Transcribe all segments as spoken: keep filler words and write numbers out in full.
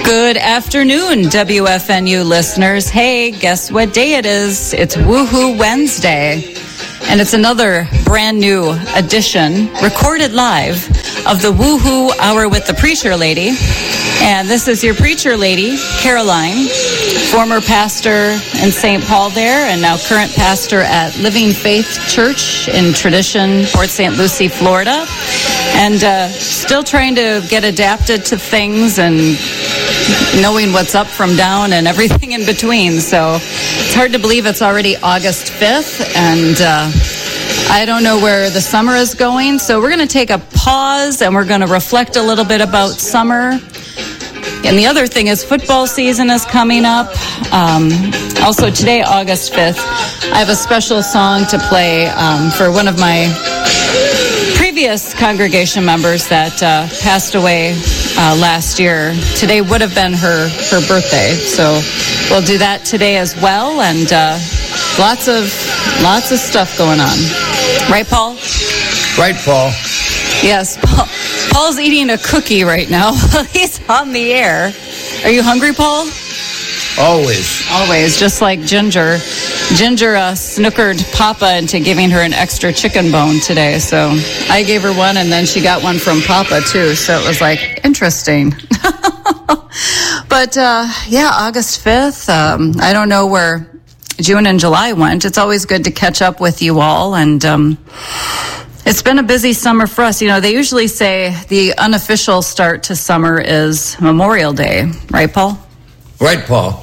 Good afternoon, W F N U listeners. Hey, guess what day it is? It's Woohoo Wednesday. And it's another brand new edition, recorded live, of the Woohoo Hour with the Preacher Lady. And this is your Preacher Lady, Caroline, former pastor in Saint Paul there, and now current pastor at Living Faith Church in Tradition, Port Saint Lucie, Florida. And uh, still trying to get adapted to things and knowing what's up from down and everything in between. So it's hard to believe it's already August fifth, and uh, I don't know where the summer is going. So we're going to take a pause and we're going to reflect a little bit about summer. And the other thing is football season is coming up. Um, also today, August fifth, I have a special song to play um, for one of my previous congregation members that uh, passed away uh, last year. Today would have been her, her birthday. So we'll do that today as well. And uh, lots of lots of stuff going on. Right, Paul? Right, Paul. Yes, Paul. Paul's eating a cookie right now. He's on the air. Are you hungry, Paul? Always. Always, just like Ginger. Ginger uh, snookered Papa into giving her an extra chicken bone today. So I gave her one, and then she got one from Papa, too. So it was like, interesting. But, uh, yeah, August fifth, um, I don't know where June and July went. It's always good to catch up with you all, and um, it's been a busy summer for us. You know, they usually say the unofficial start to summer is Memorial Day. Right, Paul? Right, Paul.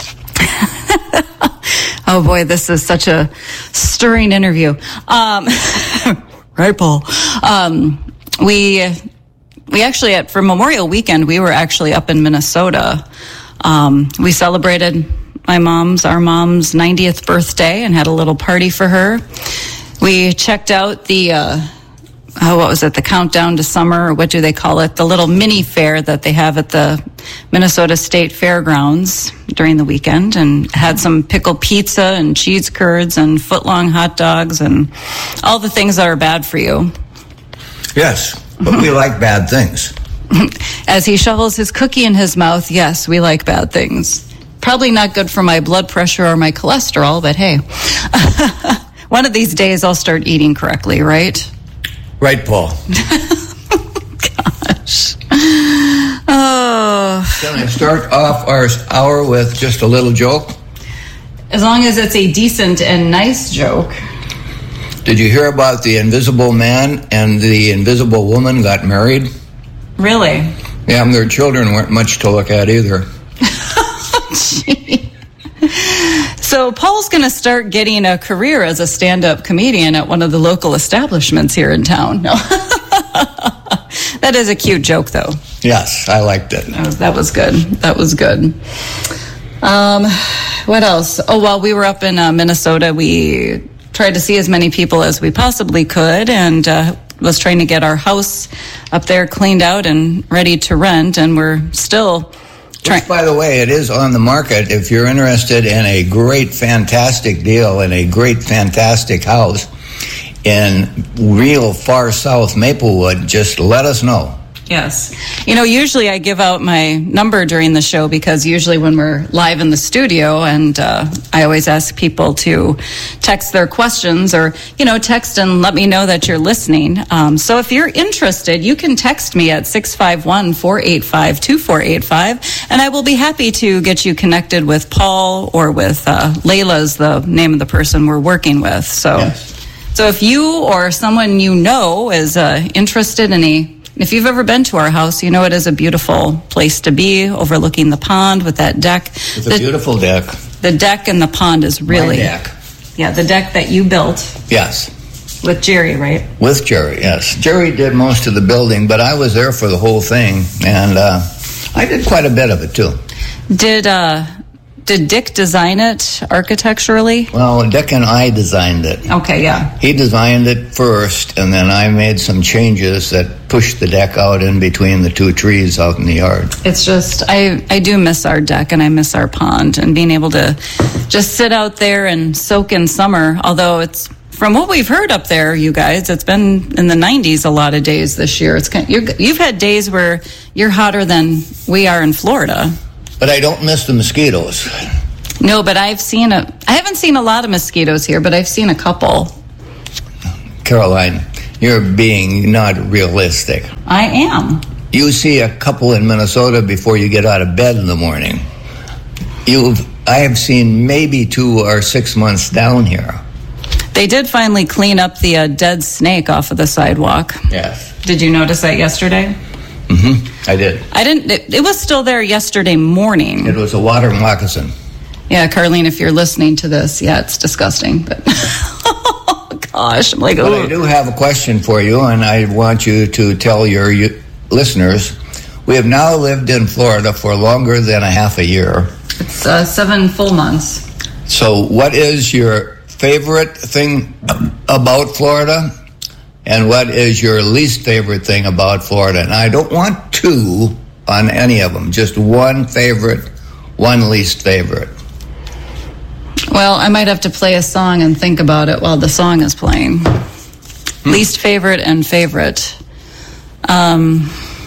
Oh, boy, this is such a stirring interview. Um, right, Paul. Um, we we actually, at, for Memorial Weekend, we were actually up in Minnesota. Um, we celebrated my mom's, our mom's ninetieth birthday and had a little party for her. We checked out the, uh, oh, what was it, the Countdown to Summer, or what do they call it? The little mini fair that they have at the Minnesota State Fairgrounds during the weekend, and had some pickled pizza and cheese curds and foot-long hot dogs and all the things that are bad for you. Yes, but we like bad things. As he shovels his cookie in his mouth, yes, we like bad things. Probably not good for my blood pressure or my cholesterol, but hey. One of these days I'll start eating correctly, right? Right, Paul. Gosh. Oh. Can I start off our hour with just a little joke? As long as it's a decent and nice joke. Did you hear about the invisible man and the invisible woman got married? Really? Yeah, and their children weren't much to look at either. Gee. So Paul's going to start getting a career as a stand-up comedian at one of the local establishments here in town. No. That is a cute joke, though. Yes, I liked it. That was, that was good. That was good. Um, what else? Oh, while we were up in uh, Minnesota, we tried to see as many people as we possibly could, and uh, was trying to get our house up there cleaned out and ready to rent, and we're still... Which, by the way, it is on the market. If you're interested in a great, fantastic deal in a great, fantastic house in real far south Maplewood, just let us know. Yes. You know, usually I give out my number during the show because usually when we're live in the studio, and uh, I always ask people to text their questions or, you know, text and let me know that you're listening. Um, so if you're interested, you can text me at six five one, four eight five, two four eight five, and I will be happy to get you connected with Paul or with uh, Layla's the name of the person we're working with. So, yes. So if you or someone you know is uh, interested in a If you've ever been to our house, you know it is a beautiful place to be, overlooking the pond with that deck. It's the, a beautiful deck. The deck and the pond is really... My deck. Yeah, the deck that you built. Yes. With Jerry, right? With Jerry, yes. Jerry did most of the building, but I was there for the whole thing, and uh, I did quite a bit of it, too. Did... Uh, Did Dick design it architecturally? Well, Dick and I designed it. Okay, yeah. He designed it first, and then I made some changes that pushed the deck out in between the two trees out in the yard. It's just, I, I do miss our deck, and I miss our pond, and being able to just sit out there and soak in summer, although it's from what we've heard up there, you guys, it's been in the nineties a lot of days this year. It's kind of, you're, you've had days where you're hotter than we are in Florida. But I don't miss the mosquitoes. No, but I've seen a. I haven't seen a lot of mosquitoes here, but I've seen a couple. Caroline, you're being not realistic. I am. You see a couple in Minnesota before you get out of bed in the morning. You've, I have seen maybe two or six months down here. They did finally clean up the uh, dead snake off of the sidewalk. Yes. Did you notice that yesterday? Mm-hmm. I did. I didn't. It, it was still there yesterday morning. It was a water moccasin. Yeah, Carlene, if you're listening to this, yeah, it's disgusting. But oh gosh, I'm like, but oh. I do have a question for you, and I want you to tell your you, listeners. We have now lived in Florida for longer than a half a year. It's uh, seven full months. So, what is your favorite thing about Florida, and what is your least favorite thing about Florida? And I don't want two on any of them, just one favorite, one least favorite. Well, I might have to play a song and think about it while the song is playing. Hmm. Least favorite and favorite. Um,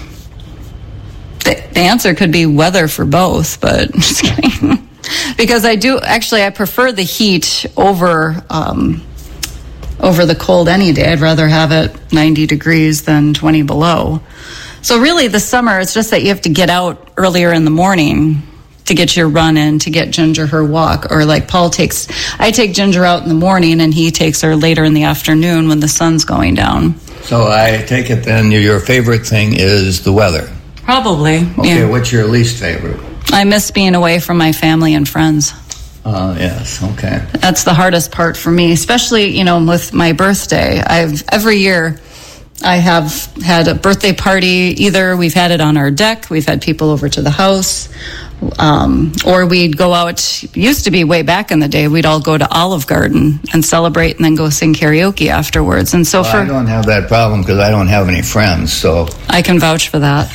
the, the answer could be weather for both, but just kidding. Because I do, actually, I prefer the heat over um, over the cold any day. I'd rather have it ninety degrees than twenty below. So really, the summer, it's just that you have to get out earlier in the morning to get your run in, to get Ginger her walk. Or like Paul takes, I take Ginger out in the morning and he takes her later in the afternoon when the sun's going down. So I take it then your favorite thing is the weather. Probably. Okay, yeah. What's your least favorite? I miss being away from my family and friends. Oh, uh, yes, okay. That's the hardest part for me, especially, you know, with my birthday. I've every year I have had a birthday party. Either we've had it on our deck, we've had people over to the house, um, or we'd go out. Used to be way back in the day, we'd all go to Olive Garden and celebrate and then go sing karaoke afterwards. And so well, for I don't have that problem because I don't have any friends, so I can vouch for that.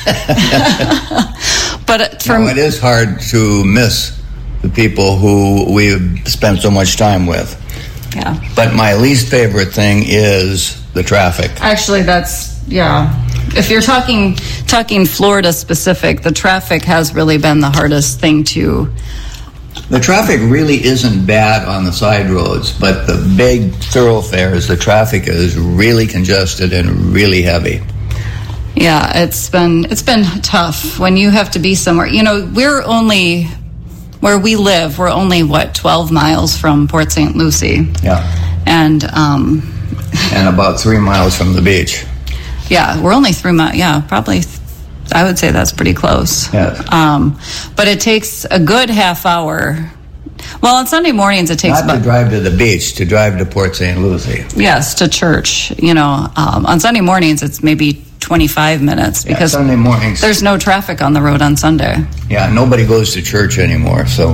But for no, it is hard to miss the people who we've spent so much time with. Yeah. But my least favorite thing is the traffic. Actually, that's, yeah. If you're talking talking Florida specific, the traffic has really been the hardest thing to... The traffic really isn't bad on the side roads, but the big thoroughfares, the traffic is really congested and really heavy. Yeah, it's been it's been tough when you have to be somewhere. You know, we're only... Where we live, we're only, what, twelve miles from Port Saint Lucie. Yeah. And, um... and about three miles from the beach. Yeah, we're only three miles, yeah, probably, I would say that's pretty close. Yes. Um, but it takes a good half hour. Well, on Sunday mornings, it takes Not about... to drive to the beach, to drive to Port Saint Lucie. Yes, to church. You know, um, on Sunday mornings, it's maybe twenty-five minutes because yeah, Sunday mornings, there's no traffic on the road on Sunday. Yeah, nobody goes to church anymore, so.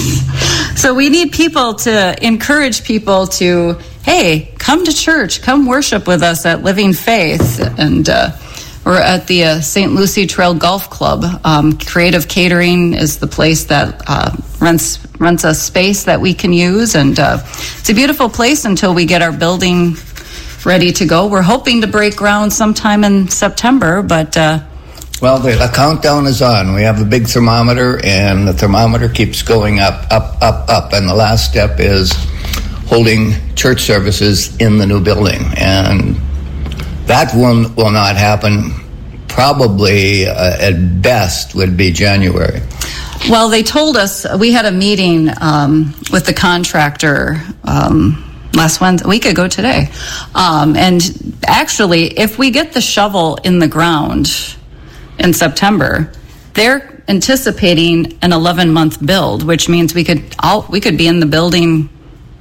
So we need people to encourage people to, hey, come to church, come worship with us at Living Faith. And uh, we're at the uh, Saint Lucie Trail Golf Club. Um, Creative Catering is the place that uh, rents rents a space that we can use. And uh, it's a beautiful place until we get our building ready to go. We're hoping to break ground sometime in September, but... Uh, well, the, the countdown is on. We have a big thermometer, and the thermometer keeps going up, up, up, up. And the last step is holding church services in the new building. And that one will not happen. Probably, uh, at best, would be January. Well, they told us, we had a meeting um, with the contractor um last Wednesday, a week ago today. Um, and actually, if we get the shovel in the ground in September, they're anticipating an eleven-month build, which means we could all, we could be in the building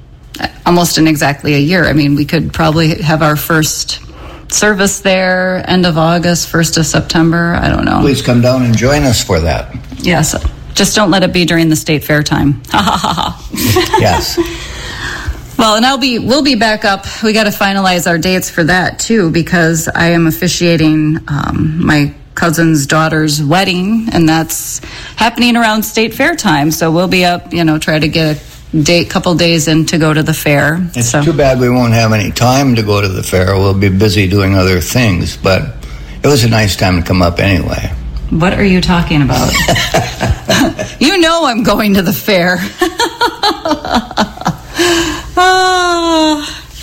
almost in exactly a year. I mean, we could probably have our first service there end of August, first of September. I don't know. Please come down and join us for that. Yes. Just don't let it be during the state fair time. Ha ha ha ha. Yes. Well, and I'll be, we'll be back up. We got to finalize our dates for that too, because I am officiating um, my cousin's daughter's wedding, and that's happening around state fair time. So we'll be up, you know, try to get day, couple days in to go to the fair. It's so. too bad we won't have any time to go to the fair. We'll be busy doing other things, but it was a nice time to come up anyway. What are you talking about? You know I'm going to the fair. oh.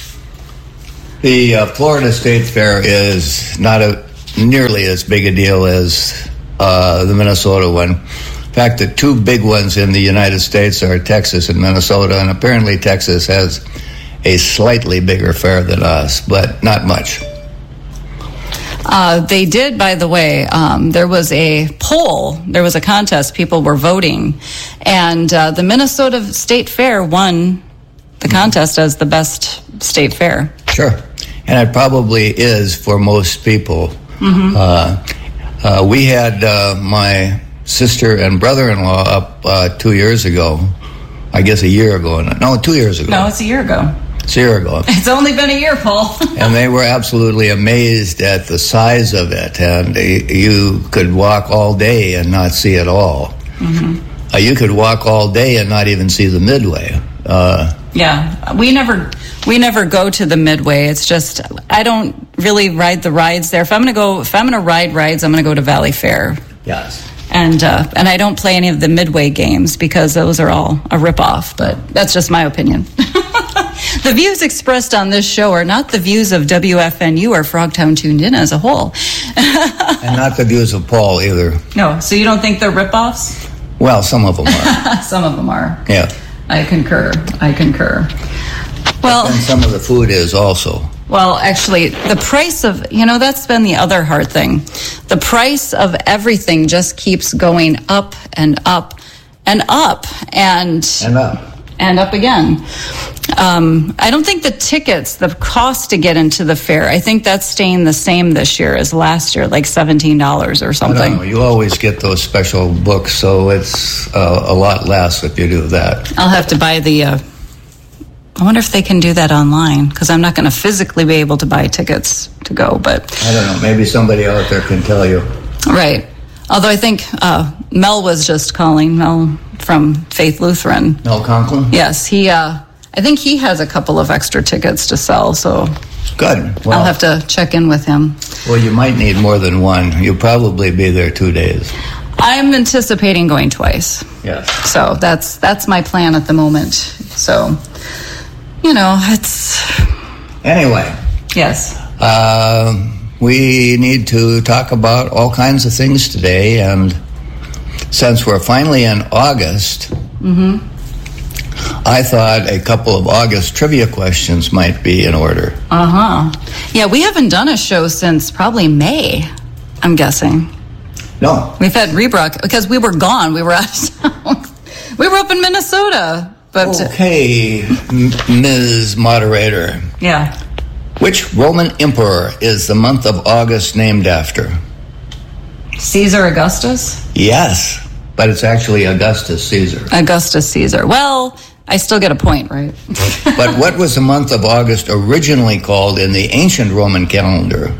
The uh, Florida State Fair is not a nearly as big a deal as uh, the Minnesota one. In fact, the two big ones in the United States are Texas and Minnesota, and apparently Texas has a slightly bigger fair than us, but not much. Uh, they did, by the way, um, there was a poll, there was a contest, people were voting, and uh, the Minnesota State Fair won the contest as the best state fair. Sure, and it probably is for most people. Mm-hmm. Uh, uh, we had uh, my sister and brother-in-law up uh, two years ago, I guess a year ago, no, two years ago. No, it's a year ago. It's a year ago. It's only been a year, Paul. And they were absolutely amazed at the size of it. And you could walk all day and not see it all. Mm-hmm. Uh, you could walk all day and not even see the Midway. Uh, yeah, we never we never go to the Midway. It's just I don't really ride the rides there. If I'm going to go, if I'm going to ride rides, I'm going to go to Valley Fair. yes. And uh, and I don't play any of the Midway games because those are all a ripoff. But that's just my opinion. The views expressed on this show are not the views of W F N U or Frogtown Tuned In as a whole. And not the views of Paul either. No, so you don't think they're ripoffs? Well, some of them are. Some of them are. Yeah. I concur. I concur. Well, And some of the food is also. well, actually, the price of, you know, that's been the other hard thing. The price of everything just keeps going up and up and up and And up. and up again. Um, I don't think the tickets, the cost to get into the fair, I think that's staying the same this year as last year, like seventeen dollars or I don't something. know. You always get those special books, so it's uh, a lot less if you do that. I'll have to buy the, uh, I wonder if they can do that online, because I'm not going to physically be able to buy tickets to go, but. I don't know. Maybe somebody out there can tell you. Right. Although I think uh, Mel was just calling, Mel from Faith Lutheran. Mel Conklin? Yes, he, uh, I think he has a couple of extra tickets to sell, so Good. Well, I'll have to check in with him. well, you might need more than one. You'll probably be there two days. I'm anticipating going twice. Yes. So that's that's my plan at the moment. So, you know, it's, Anyway, yes. uh, we need to talk about all kinds of things today, and since we're finally in August, Mm-hmm. I thought a couple of August trivia questions might be in order. Uh-huh. Yeah, we haven't done a show since probably May, I'm guessing. No. We've had Rebrock, because we were gone. We were out of town. We were up in Minnesota. But Okay, M- Miz Moderator. yeah. Which Roman emperor is the month of August named after? Caesar Augustus? Yes, but it's actually Augustus Caesar. Augustus Caesar. Well, I still get a point, right? But what was the month of August originally called in the ancient Roman calendar?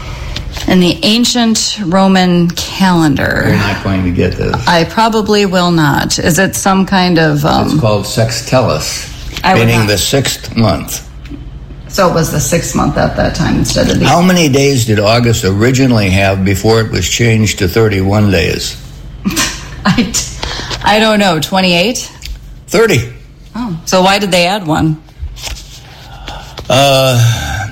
In the ancient Roman calendar. You're not going to get this. I probably will not. Is it some kind of... It's Um, called Sextilis, I would meaning not- the sixth month. so it was the sixth month at that time instead of the... How many days did August originally have before it was changed to thirty-one days? I, I don't know. twenty-eight? thirty. Oh. So why did they add one? Uh,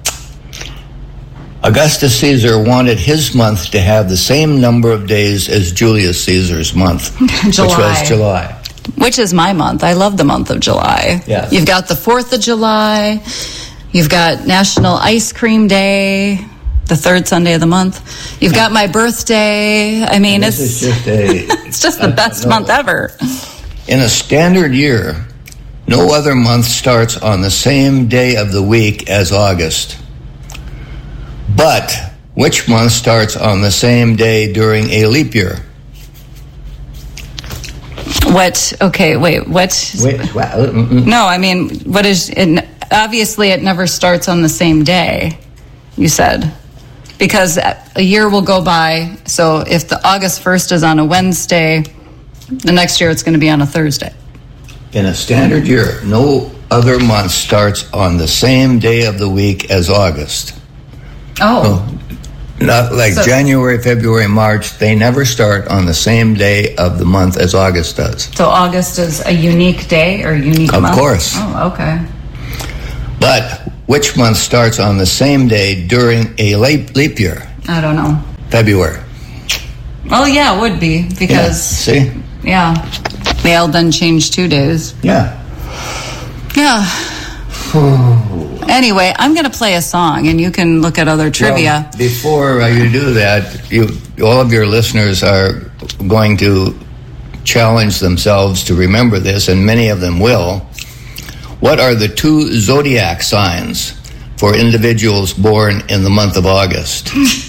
Augustus Caesar wanted his month to have the same number of days as Julius Caesar's month, which was July. Which is my month. I love the month of July. Yes. You've got the fourth of July. You've got National Ice Cream Day, the third Sunday of the month. You've got my birthday. I mean, This it's is just a... it's just the I- best no. month ever. In a standard year, no other month starts on the same day of the week as August. But which month starts on the same day during a leap year? What? Okay, wait. What? Wait, well, mm, mm. No, I mean, what is? It, obviously, it never starts on the same day. You said. Because a year will go by, so if the August first is on a Wednesday, the next year it's going to be on a Thursday. In a standard year, no other month starts on the same day of the week as August. Oh. So, not like so, January, February, March, they never start on the same day of the month as August does. So August is a unique day or unique of month? Of course. Oh, okay. But which month starts on the same day during a leap, leap year? I don't know. February. Well, yeah, it would be because... Yeah, see? Yeah. They'll then change two days. Yeah. Yeah. Anyway, I'm going to play a song, and you can look at other trivia. Well, before uh, you do that, you, all of your listeners are going to challenge themselves to remember this, and many of them will. What are the two zodiac signs for individuals born in the month of August?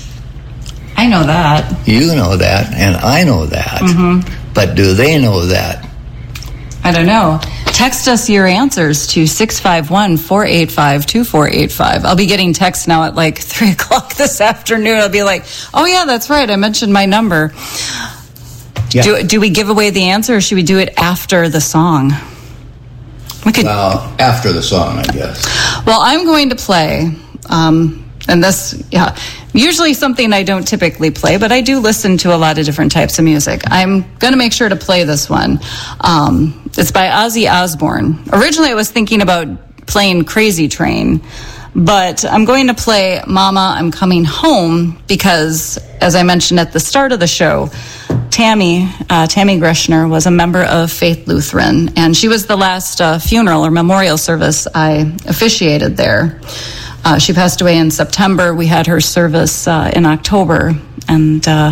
I know that. You know that, and I know that. Mm-hmm. But do they know that? I don't know. Text us your answers to six five one, four eight five, two four eight five. I'll be getting texts now at like three o'clock this afternoon. I'll be like, oh, yeah, that's right. I mentioned my number. Yeah. Do, do we give away the answer, or should we do it after the song? We could. Well, after the song, I guess. Well, I'm going to play, um, and this, yeah, usually something I don't typically play, but I do listen to a lot of different types of music. I'm going to make sure to play this one. Um, it's by Ozzy Osbourne. Originally, I was thinking about playing Crazy Train, but I'm going to play Mama, I'm Coming Home because, as I mentioned at the start of the show, Tammy, uh, Tammy Greshner was a member of Faith Lutheran, and she was the last uh, funeral or memorial service I officiated there. Uh, she passed away in September. We had her service uh, in October, and uh,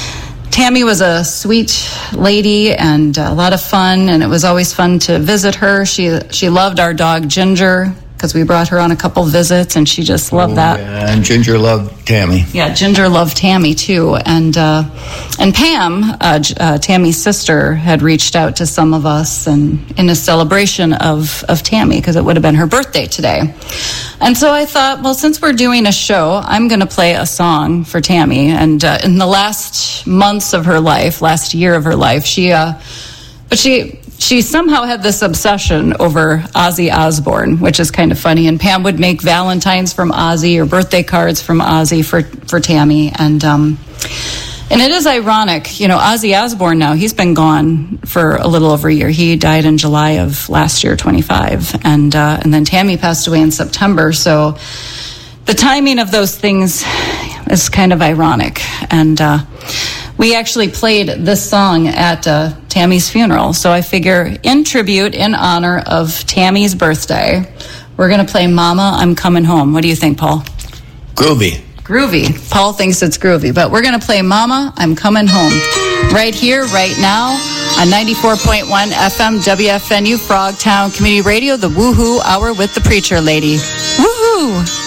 Tammy was a sweet lady and a lot of fun, and it was always fun to visit her. She she loved our dog Ginger, because we brought her on a couple visits, and she just loved oh, that. Yeah, and Ginger loved Tammy. Yeah, Ginger loved Tammy, too. And uh, and Pam, uh, uh, Tammy's sister, had reached out to some of us and in a celebration of, of Tammy, because it would have been her birthday today. And so I thought, well, since we're doing a show, I'm going to play a song for Tammy. And uh, in the last months of her life, last year of her life, she... Uh, but she... She somehow had this obsession over Ozzy Osbourne, which is kind of funny. And Pam would make Valentines from Ozzy or birthday cards from Ozzy for, for Tammy. And um, and it is ironic, you know, Ozzy Osbourne now, he's been gone for a little over a year. He died in July of last year, twenty-five. And, uh, and then Tammy passed away in September. So the timing of those things is kind of ironic. And uh, we actually played this song at uh, Tammy's funeral. So I figure in tribute, in honor of Tammy's birthday, we're going to play Mama, I'm Coming Home. What do you think, Paul? Groovy. Groovy. Paul thinks it's groovy. But we're going to play Mama, I'm Coming Home right here, right now on ninety-four point one F M W F N U Frogtown Community Radio, the Woohoo Hour with the Preacher Lady. Woohoo!